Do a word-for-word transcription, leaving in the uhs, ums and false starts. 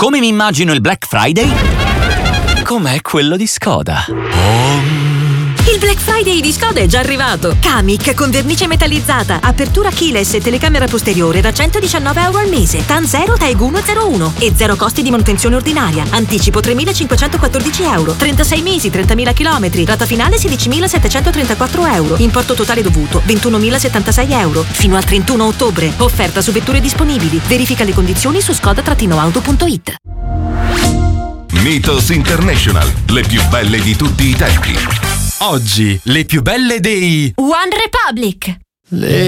Come mi immagino il Black Friday? Com'è quello di Skoda. Oh. Il Black Friday di Skoda è già arrivato. Kamiq con vernice metallizzata, apertura keyless e telecamera posteriore da centodiciannove euro al mese. TAN zero, TAEG uno zero uno e zero costi di manutenzione ordinaria. Anticipo tremilacinquecentoquattordici euro. trentasei mesi, trentamila chilometri. Rata finale sedicimilasettecentotrentaquattro euro. Importo totale dovuto ventunomilasettantasei euro. Fino al trentuno ottobre. Offerta su vetture disponibili. Verifica le condizioni su skoda auto punto it. Mythos International, le più belle di tutti i tempi. Oggi, le più belle dei One Republic. Le